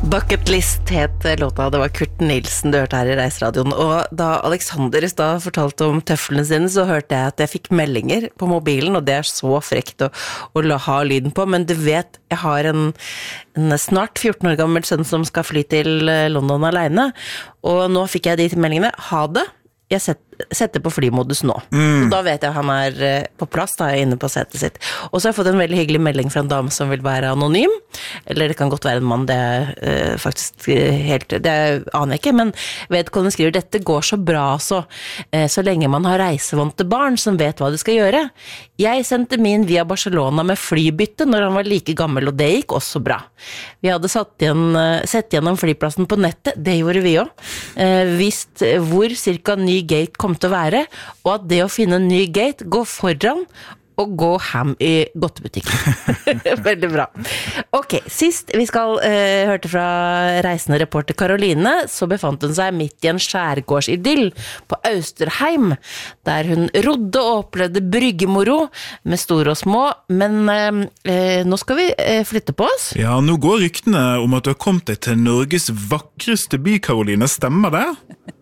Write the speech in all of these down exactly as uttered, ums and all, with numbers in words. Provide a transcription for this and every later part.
Bucket List het låta, det var Kurt Nilsen du hørte her i Reiseradioen, og da Alexander i stad fortalte om tøflene sine, så hørte jeg at jeg fikk meldinger på mobilen, og det er så frekt å, å la ha lyden på, men du vet, jeg har en, en snart fjorten år gammel sønn som skal fly til London alene, og nå fikk jeg de meldingene, ha det, jeg setter setter på flymodus nå. Mm. Så da vet jeg han er på plass, da er jeg inne på setet sitt. Og så har jeg fått en veldig hyggelig melding fra en dame som vil være anonym, eller det kan godt være en mann, det er uh, faktisk helt, det aner jeg ikke, men vedkommende skriver, dette går så bra så, uh, så lenge man har reisevante barn som vet hva de skal gjøre. Jeg sendte min via Barcelona med flybytte når han var like gammel, og det gikk også bra. Vi hadde satt igjen, uh, sett gjennom flyplassen på nettet, det gjorde vi også. Uh, visst hvor cirka ny gate kom til å være, og at det å finne en ny gate går foran og gå ham i godtebutikken. Veldig bra. Ok, sist vi skal uh, hørte fra reisende reporter Karoline, så befant hun seg midt i en skjærgårdsidyll på Austerheim, der hun rodde og opplevde bryggemoro med store og små, men uh, uh, nå skal vi uh, flytte på oss. Ja, nå går ryktene om at du har kommet deg til Norges vakreste by, Karoline, stemmer det?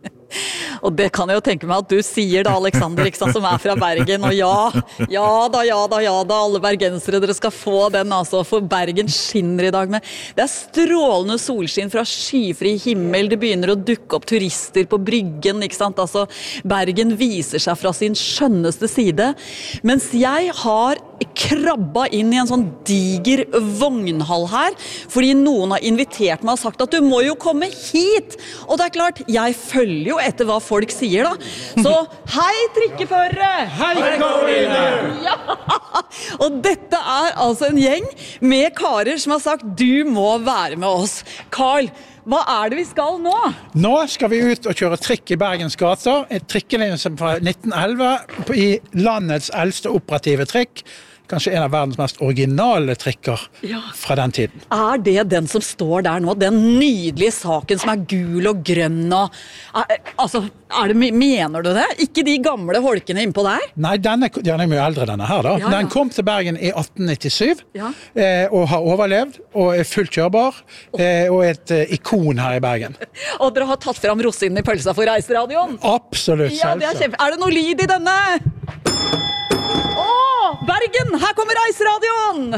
Og det kan jeg jo tenke meg at du sier da, Alexander, ikke sant, som er fra Bergen, og ja, ja da, ja da, ja da, alle bergensere, dere skal få den altså, for Bergen skinner i dag med. Det er strålende solskinn fra skyfri himmel, det begynner å dukke opp turister på bryggen, ikke sant, altså Bergen viser seg fra sin skjønneste side, mens jeg har krabba inn i en sånn diger vognhall her, fordi noen har invitert meg og sagt at du må jo komme hit, og det er klart, jeg følger jo etter hva folk sier da, så hei trikkeførere! Hei Karoline! Ja, og dette er altså en gjeng med karer som har sagt du må være med oss. Karl, hva er det vi skal nå? Nå skal vi ut og kjøre trikk i Bergens gater, et trikkelinje som fra nitten elleve i landets eldste operative trikk, kanskje en av verdens mest originale trikker ja. Fra den tiden. Er det den som står der nå? Den nydelige saken som er gul og grønn og... Er, altså, er det, mener du det? Ikke de gamle holkene innpå der? Nei, denne, den er mye eldre denne her da. Ja, ja. Den kom til Bergen i atten nittisju ja. eh, og har overlevd og er fullt kjørbar eh, og et eh, ikon her i Bergen. Og dere har tatt frem rosinen i pølsa for Reiseradioen? Absolutt, ja, det er, kjempe... er det noe lyd i denne? Åh, Bergen, her kommer Reiseradioen!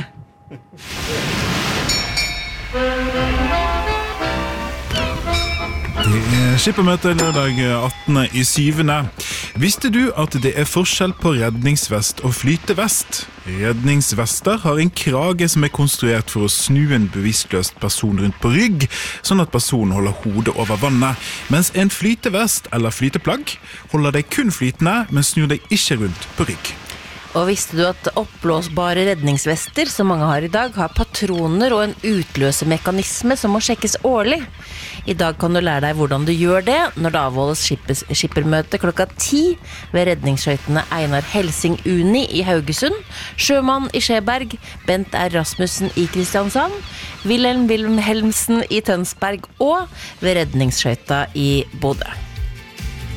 Det er skippermøte lørdag attende i syvende. Visste du at det er forskjell på redningsvest og flytevest? Redningsvester har en krage som er konstruert for å snu en bevisstløst person rundt på rygg, sånn at personen holder hodet over vannet, mens en flytevest eller flyteplagg holder deg kun flytende, men snur deg ikke rundt på rygg. Og visste du at oppblåsbare redningsvester, som mange har i dag, har patroner og en utløsemekanisme som må sjekkes årlig? I dag kan du lære deg hvordan du gjør det når det avholdes skippers, skippermøte klokka ti ved redningsskøytene Einar Helsing Uni i Haugesund, Sjømann i Skjeberg, Bent R. Rasmussen i Kristiansand, Wilhelm Wilhelmsen i Tønsberg og ved redningsskøyta i Bodø.